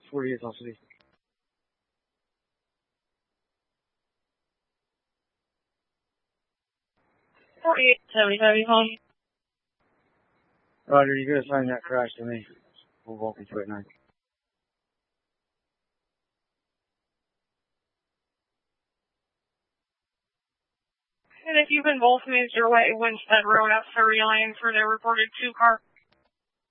48 City. 4875 home. Roger, you gotta assign that crash to me. We'll walk into it now. And if you've been both moved your way, Winstead Road up 30 lane for the reported 2 car.